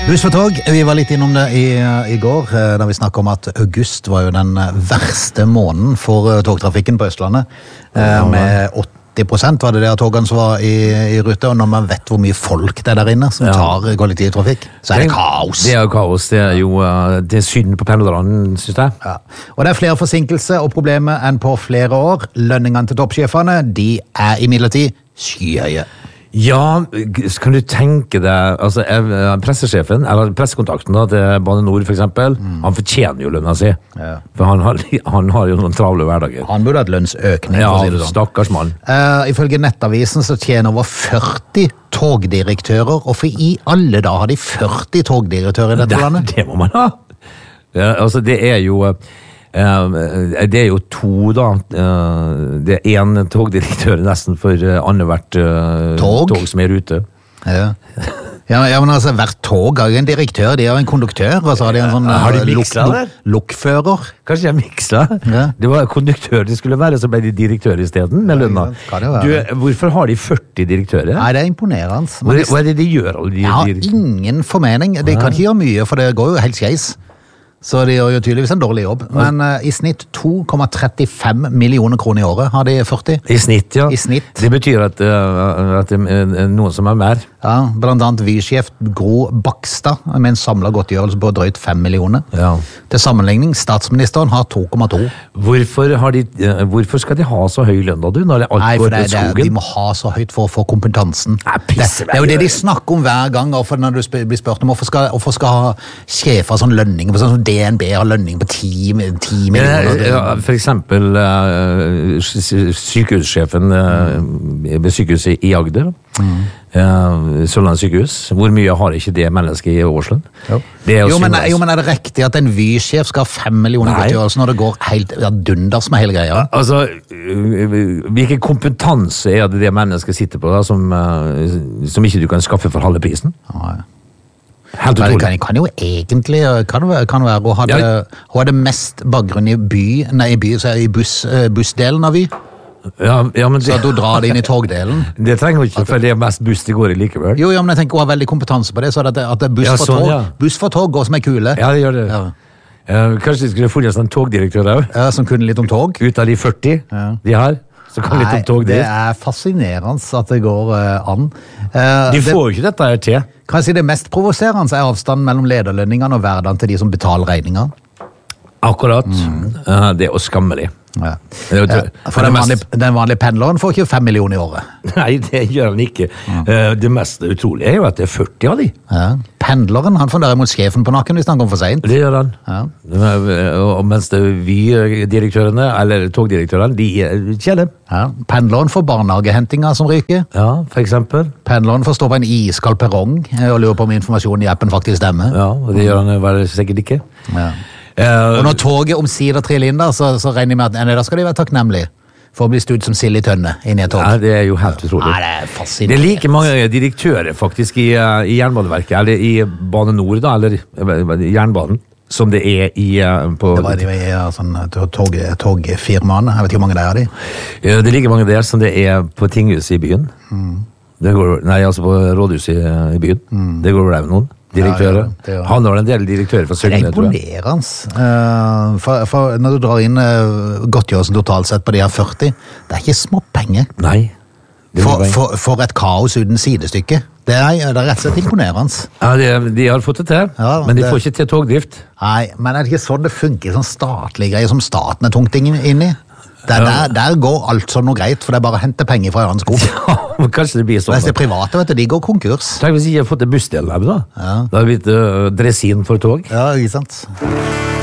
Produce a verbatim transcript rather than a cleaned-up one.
Buss for tog, vi var litt innom det i, i går, da vi snakket om at august var jo den verste måneden for togtrafikken på Østlandet. Ja, med åtti prosent var det det av togene som var i, i rute, og når man vet hvor mye folk det er der inne som ja. tar kollektivtrafikk, så er det, det kaos. Det er jo kaos, det er jo det er synd på pendlerne, synes jeg. Ja. Og det er flere forsinkelser og problemer enn på flere år. Lønningene til toppsjefene, de er imidlertid skyhøye. Ja, kan du tenke deg, altså pressesjefen, eller pressekontakten da, til Bane Nor for eksempel, mm. han fortjener jo lønna si, ja. for han har, han har jo noen travle hverdager. Han burde hatt lønnsøkning, ja, for å si det sånn. Stakkars mann. Uh, ifølge Nettavisen så tjener over førti togdirektører, og for i alle da har de førti togdirektører i dette det, landet. Det må man ha. Ja, altså det er jo... Uh, det er jo to da uh, det er en togdirektør nesten for uh, annethvert uh, tog? tog som er ute. Ja. Ja, ja, men altså hvert tog har jo en direktør, de har en konduktør, og så har de en sånn har de miksa luk, luk, lokfører. Kanskje de miksa? Ja. Det var konduktør de skulle være, så ble de direktør i stedet med lønna. Du, hvorfor har de førti direktører? Nei, det er imponerende. Hva, hva er det de gjør? Alle de Jeg har ingen formening, de kan ikke gjøre mye, for det går jo helt skeis. Så de gjør jo tydeligvis en dårlig jobb. Men uh, i snitt to komma trettifem millioner kroner i året har de førti. I snitt, ja. I snitt. Det betyr at, uh, at det er noen som er mer. Ja, blant annet Vy-sjef Gro Bakstad med en samlet godtgjørelse på drøyt fem millioner. Ja. Til sammenligning, statsministeren har to komma to. Hvorfor, har de, uh, hvorfor skal de ha så høy lønn da, du? Når det alt Nei, går for det, til skogen? Det, de må ha så høyt for å få kompetansen. Nei, det, det er jo det de snakker om hver gang, og for når du blir spurt om hvorfor skal, hvorfor skal ha sjefer sånn lønning, for sånn D N B har lønning på ti millioner. Ja, for eksempel uh, sykehussjefen uh, ved sykehuset i Agder, mm. uh, Sørlandet sykehus. Hvor mye har ikke det mennesket i årslønn? Jo. Det er jo, men, jo, men er det riktig at en Vy-sjef skal ha fem millioner godtgjørelse når det går helt ja, dunders med hele greia? Altså, hvilken kompetanse er det det mennesket sitter på da, som, uh, som ikke du kan skaffe for halve prisen? Ja, ja. Helt utrolig. Det kan, kan jo egentlig kan, kan være å ha det, ja. det mest bakgrunn i by, nei, i, by, så i buss, bussdelen av Vy. Ja, ja, men det, så at du drar det inn i togdelen. Det trenger du ikke, for det er mest buss det går i likevel. Jo, ja, men jeg tenker å ha veldig kompetanse på det, så at det, at det buss, ja, for sånn, tog, ja. buss for tog går som er kule. Ja, det gjør det. Ja. Ja, kanskje de skulle funnet en togdirektør der, ja, som kunne litt om tog. Ut av de førti ja. de har. Så kan Nei, litt om tog det er fascinerende at det går uh, an. Uh, de får jo ikke dette her til. Kan jeg si det mest provoserende er avstanden mellom lederlønningene og hverdagen til de som betaler regninger? Akkurat. Mm. Uh, det er jo skammelig. Ja. Ja, for den vanlige, den vanlige pendleren får ikke fem millioner i året. Nei, det gjør han ikke. Mm. Uh, det mest utrolige er jo at det er førti av de. Ja. Pendleren, han får derimot sjefen på nakken hvis han kommer for sent. Det gjør han. Ja. Og mens det vi direktørene, eller togdirektørene, de kjenner. Ja. Pendleren får barnehagehentinga som ryker. Ja, for eksempel. Pendleren får stå på en iskald perrong og lurer på om informasjonen i appen faktisk stemmer. Ja, og det gjør han vel sikkert ikke. Ja. Og når toget omsider triller inn da, så, så regner jeg med at nei, da skal de være takknemlige for å bli studd som sild i tønne inn i et tog. Ja, det er jo helt utrolig. Ja, det er fascinerende. Det er like mange direktører faktisk i, i Jernbaneverket, eller i Bane Nor da, eller i Jernbanen, som det er i på... Det var de i sånn, tog, togfirmaene, jeg vet ikke hvor mange det er de. Ja, det er like mange der som det er på tinghuset i byen. Mm. Det går, nei, altså på rådhuset i, i byen. Mm. Det går vel noen. Direktører. Ja, ja, han har en del direktører fra Søgne, tror jeg. Det er imponerende. Uh, for, for når du drar inn uh, godtgjørelsen totalt sett på de her førti, det er ikke små penger. Nei. For, for, for et kaos uten sidestykke. Det er, det er rett og slett imponerende. Ja, de, de har fått det til, ja, men de det, får ikke til togdrift. Nei, men er det ikke sånn det funker, sånn statlige greier som staten er tungt inn i? Der, der, der går alt sånn noe greit, for det er bare å hente penger fra en sko. Ja, men kanskje det blir sånn. Mens det private, vet du, de går konkurs. Tenk hvis jeg har fått en bussdel her, da. Ja. Da har det blitt uh, dressin for tog. Ja, ikke sant.